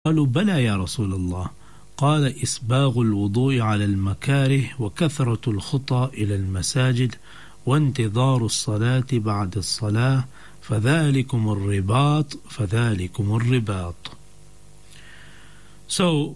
قالوا بلى يا رسول الله قال إسباغ الوضوء على المكاره وكثرة الخطى إلى المساجد وانتظار الصلاة بعد الصلاة فذلكم الرباط. So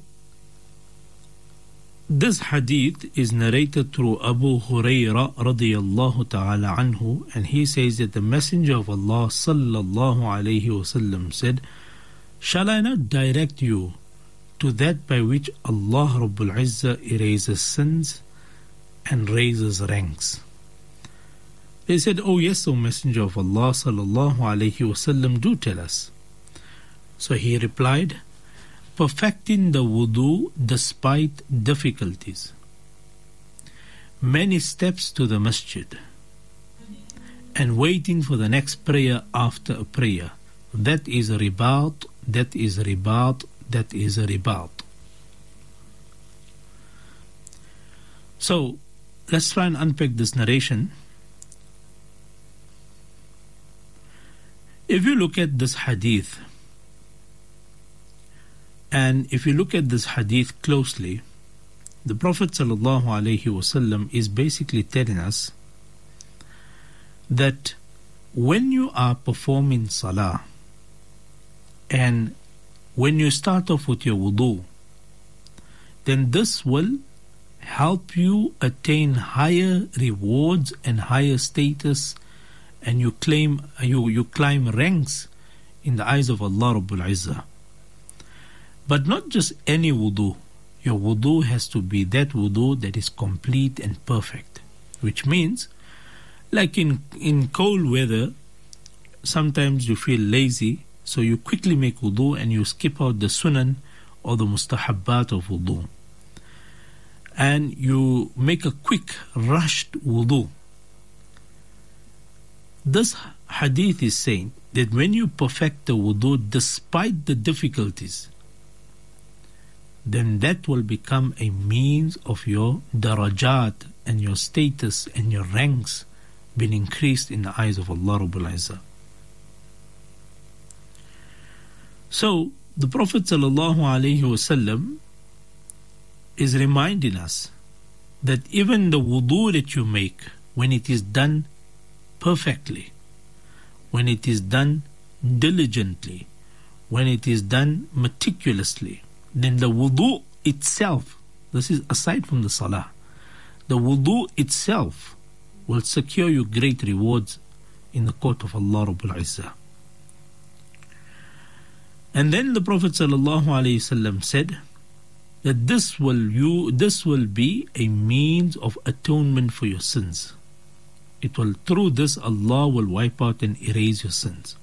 this hadith is narrated through Abu Huraira radiyallahu ta'ala anhu, and he says that the Messenger of Allah sallallahu alayhi wasallam said, "Shall I not direct you to that by which Allah Rabbul Izzah erases sins and raises ranks?" They said, "Oh yes, O Messenger of Allah sallallahu alayhi wasallam, do tell us." So he replied, "Perfecting the wudu despite difficulties, many steps to the masjid, and waiting for the next prayer after a prayer. That is a ribat, that is a ribat, that is a ribat." So let's try and unpack this narration. If you look at this hadith, and if you look at this hadith closely, the Prophet ﷺ is basically telling us that when you are performing salah, and when you start off with your wudu, then this will help you attain higher rewards and higher status, and you climb ranks in the eyes of Allah Rabbul Izzah. But not just any wudu. Your wudu has to be that wudu that is complete and perfect. Which means, like in cold weather, sometimes you feel lazy, so you quickly make wudu and you skip out the sunan or the mustahabbat of wudu. And you make a quick, rushed wudu. This hadith is saying that when you perfect the wudu despite the difficulties, then that will become a means of your darajat and your status and your ranks being increased in the eyes of Allah Rabbul Izzah. So the Prophet ﷺ is reminding us that even the wudu that you make, when it is done perfectly, when it is done diligently, when it is done meticulously, then the wudu itself, this is aside from the salah, the wudu itself will secure you great rewards in the court of Allah Rabbul Izzah. And then the Prophet ﷺ said that this will be a means of atonement for your sins. Through this, Allah will wipe out and erase your sins.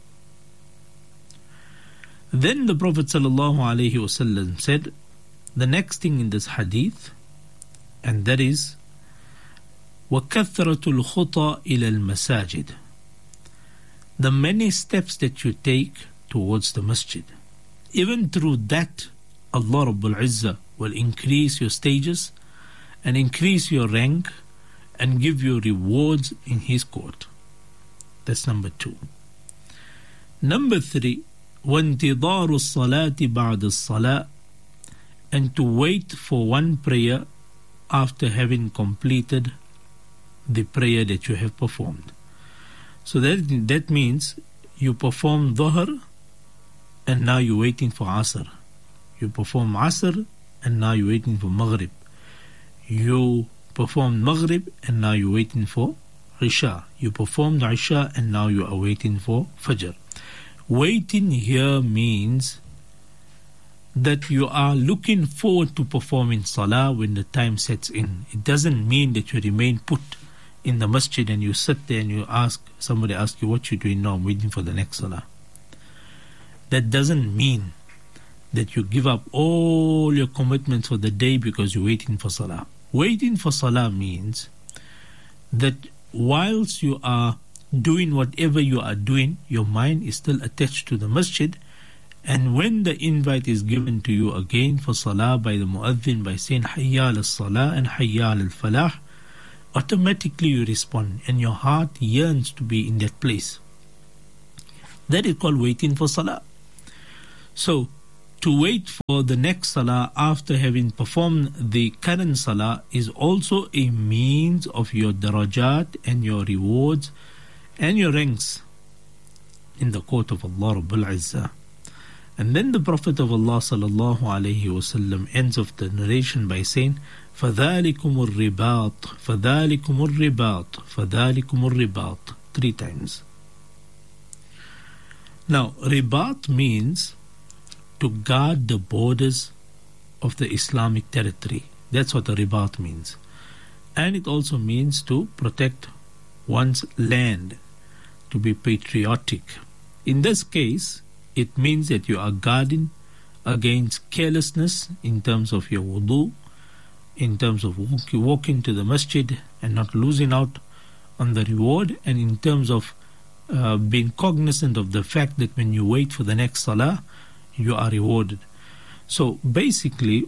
Then the Prophet ﷺ said the next thing in this hadith, and that is وَكَثْرَةُ الْخُطَى إِلَى الْمَسَاجِدِ, the many steps that you take towards the masjid. Even through that, Allah Rabbul Izzah will increase your stages and increase your rank and give you rewards in His court. That's number 2. Number 3, وَانْتِظَارُ الصَّلَاةِ بَعْدَ الصَّلَاةِ, and to wait for one prayer after having completed the prayer that you have performed. So that means you perform Dhuhr and now you're waiting for Asr. You perform Asr and now you're waiting for Maghrib. You perform Maghrib and now you're waiting for Isha. You performed Isha and now you are waiting for Fajr. Waiting here means that you are looking forward to performing Salah when the time sets in. It doesn't mean that you remain put in the masjid and you sit there and somebody asks you, "What you doing now?" "I'm waiting for the next Salah." That doesn't mean that you give up all your commitments for the day because you're waiting for Salah. Waiting for Salah means that whilst you are doing whatever you are doing, your mind is still attached to the masjid, and when the invite is given to you again for Salah by the Mu'adhin by saying Hayya al-Salah and Hayya al-Falah, automatically you respond and your heart yearns to be in that place. That is called waiting for Salah. So to wait for the next salah after having performed the current salah is also a means of your darajat and your rewards and your ranks in the court of Allah Rabbul Izzah. And then the Prophet of Allah sallallahu alayhi wasallam ends of the narration by saying, فَذَلِكُمُ الرِّبَاطِ فَذَلِكُمُ الرِّبَاطِ فَذَلِكُمُ الرِّبَاطِ 3 times. Now, ribat means to guard the borders of the Islamic territory. That's what the ribat means. And it also means to protect one's land, to be patriotic. In this case, it means that you are guarding against carelessness in terms of your wudu, in terms of walking to the masjid and not losing out on the reward, and in terms of being cognizant of the fact that when you wait for the next salah, you are rewarded. So basically,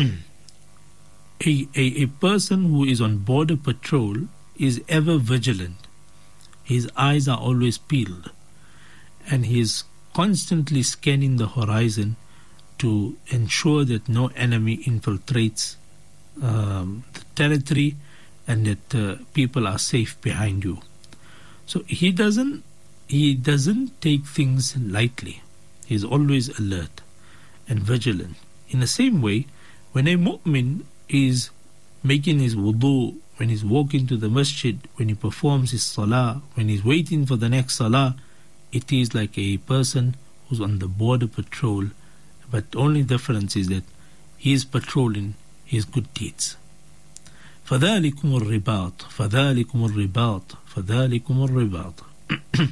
a person who is on border patrol is ever vigilant. His eyes are always peeled, and he is constantly scanning the horizon to ensure that no enemy infiltrates the territory and that people are safe behind you. So he doesn't take things lightly. He is always alert and vigilant. In the same way, when a mu'min is making his wudu, when he's walking to the masjid, when he performs his salah, when he's waiting for the next salah, it is like a person who's on the border patrol, but the only difference is that he is patrolling his good deeds. فَذَلِكُمُ الرِّبَاطِ فَذَلِكُمُ الرِّبَاطِ فَذَلِكُمُ الرِّبَاطِ.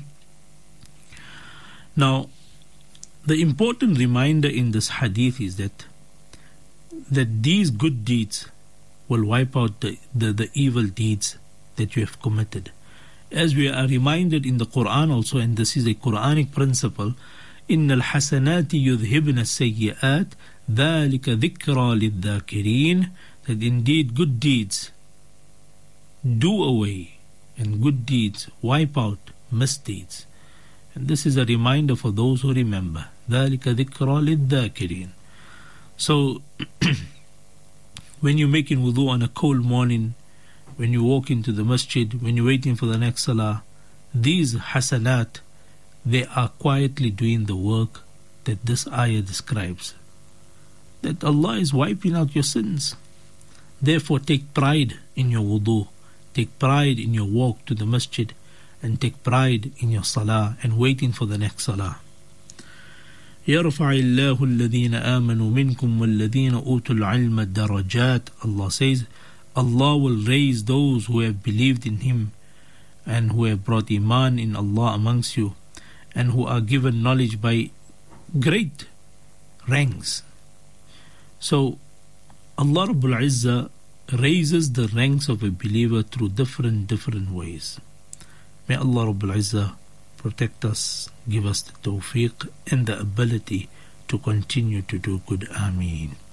Now, the important reminder in this hadith is that these good deeds will wipe out the evil deeds that you have committed. As we are reminded in the Quran also, and this is a Quranic principle, إِنَّ الْحَسَنَاتِ يُذْهِبْنَ السَّيِّئَاتِ ذَلِكَ ذِكْرَى لِلذَّاكِرِينَ. That indeed good deeds do away and good deeds wipe out misdeeds. And this is a reminder for those who remember. ذَلِكَ ذِكْرَى لِلذَّاكِرِينَ. So, when you're making wudu on a cold morning, when you walk into the masjid, when you're waiting for the next salah, these hasanat, they are quietly doing the work that this ayah describes. That Allah is wiping out your sins. Therefore, take pride in your wudu, take pride in your walk to the masjid, and take pride in your salah and waiting for the next salah. يَرْفَعِ اللَّهُ الَّذِينَ آمَنُوا مِنْكُمْ وَالَّذِينَ أُوتُوا الْعِلْمَ الدَّرَجَاتِ. Allah says, Allah will raise those who have believed in Him and who have brought iman in Allah amongst you, and who are given knowledge by great ranks. So, Allah Rabbul Izzah raises the ranks of a believer through different ways. May Allah Rabbul Izzah protect us, give us the tawfiq and the ability to continue to do good. Ameen.